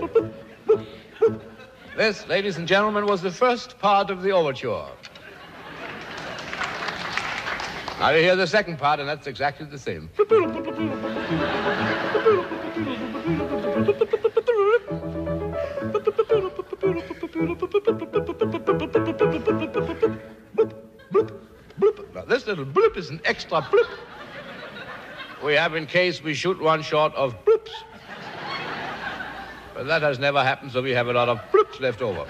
This, ladies and gentlemen, was the first part of the overture. Now you hear the second part, and that's exactly the same. Now this little blip is an extra blip we have in case we shoot one short of blips. But that has never happened, so we have a lot of blips left over.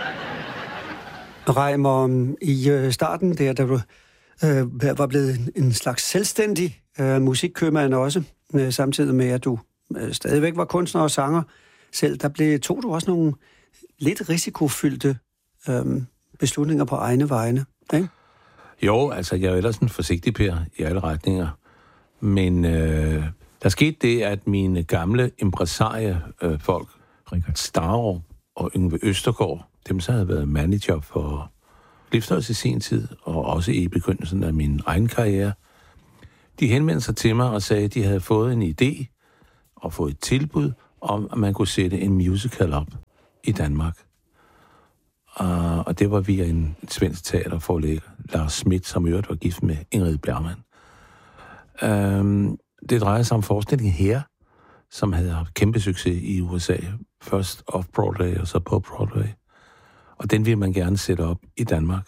Reimer, i starten der, da du var blevet en slags selvstændig musikkøbmand også, samtidig med, at du stadigvæk var kunstner og sanger selv, tog du også nogle lidt risikofyldte beslutninger på egne vegne, ikke? Jo, altså jeg er ellers en forsigtig per i alle retninger. Men der skete det, at mine gamle impresarie-folk, Richard Starup og Yngve Østergaard, dem så havde været manager for Klipstøds i sin tid, og også i begyndelsen af min egen karriere, de henvendte sig til mig og sagde, at de havde fået en idé og fået et tilbud om, at man kunne sætte en musical op i Danmark. Og det var via en svensk teaterforlægger, Lars Schmidt, som i øvrigt var gift med Ingrid Bergman. Det drejer sig om forestillingen her, som havde haft kæmpe succes i USA. Først off-Broadway og så på Broadway. Og den ville man gerne sætte op i Danmark.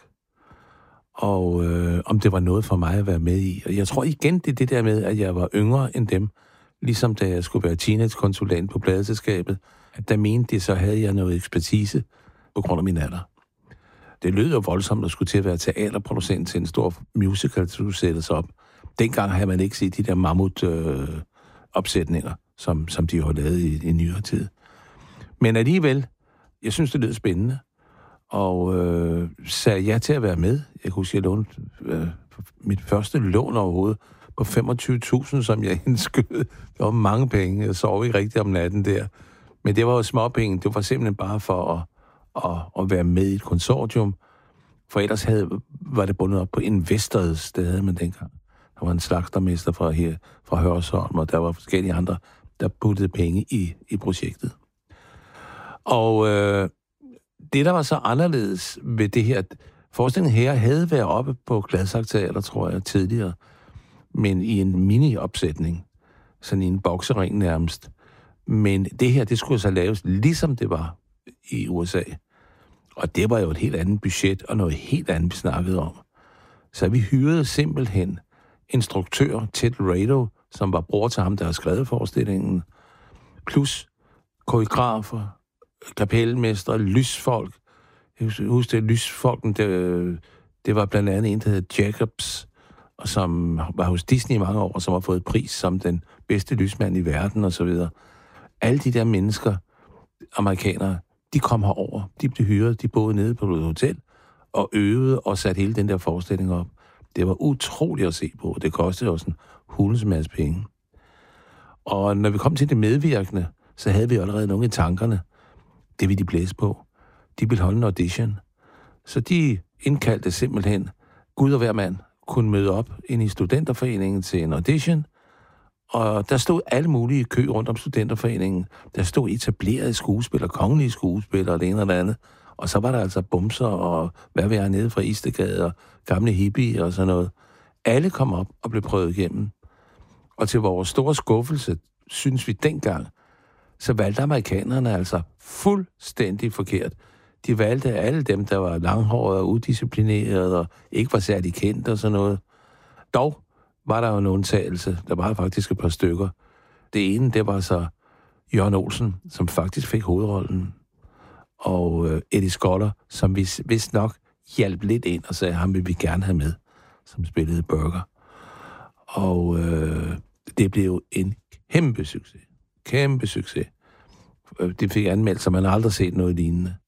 Og om det var noget for mig at være med i. Og jeg tror igen, det er det der med, at jeg var yngre end dem. Ligesom da jeg skulle være teenage-konsulent på pladeselskabet. At der mente de, så havde jeg noget ekspertise på grund af min alder. Det lød jo voldsomt at skulle til at være teaterproducent til en stor musical, der skulle sættes op. Dengang havde man ikke set de der mammut-opsætninger, som de har lavet i nyere tid. Men alligevel, jeg synes, det lød spændende, og sagde ja til at være med. Jeg kunne huske, jeg lånte mit første lån overhovedet på 25.000, som jeg indskød. Det var mange penge. Jeg sov ikke rigtig om natten der. Men det var jo småpenge. Det var simpelthen bare for at være med i et konsortium. For ellers var det bundet op på Investors, det havde man dengang. Der var en slagtermester fra Hørsholm, og der var forskellige andre, der puttede penge i projektet. Og det, der var så anderledes ved det her, forestillingen her havde været oppe på Gladsaxe Teater, tror jeg, tidligere, men i en mini-opsætning, sådan i en boksering nærmest. Men det her, det skulle så laves, ligesom det var i USA. Og det var jo et helt andet budget, og noget helt andet, vi snakkede om. Så vi hyrede simpelthen instruktør Ted Rado, som var bror til ham, der havde skrevet forestillingen, plus koreografer, kapelmestre, lysfolk. Jeg husker det, lysfolken, det var blandt andet en, der hed Jacobs, og som var hos Disney i mange år, og som har fået pris som den bedste lysmand i verden, og så videre. Alle de der mennesker, amerikanere, de kom herover, de blev hyret, de boede nede på et hotel, og øvede og satte hele den der forestilling op. Det var utroligt at se på. Det kostede også en hulens masse penge. Og når vi kom til det medvirkende, så havde vi allerede nogle i tankerne. Det ville de blæse på. De ville holde en audition. Så de indkaldte simpelthen Gud og hver mand kunne møde op ind i studenterforeningen til en audition. Og der stod alle mulige kø rundt om studenterforeningen. Der stod etablerede skuespillere, kongelige skuespillere og det ene og det andet. Og så var der altså bumser og hvad ved jeg nede fra Istegade og gamle hippie og sådan noget. Alle kom op og blev prøvet igennem. Og til vores store skuffelse, synes vi dengang, så valgte amerikanerne altså fuldstændig forkert. De valgte alle dem, der var langhårede og udisciplinerede og ikke var særlig kendt og sådan noget. Dog var der jo en undtagelse. Der var faktisk et par stykker. Det ene, det var så Jørgen Olsen, som faktisk fik hovedrollen. Og Eddie Skoller, som vi vist nok hjalp lidt ind og sagde, ham vil vi gerne have med, som spillede Burger. Og det blev en kæmpe succes. Kæmpe succes. Det fik anmeldt, så man har aldrig set noget lignende.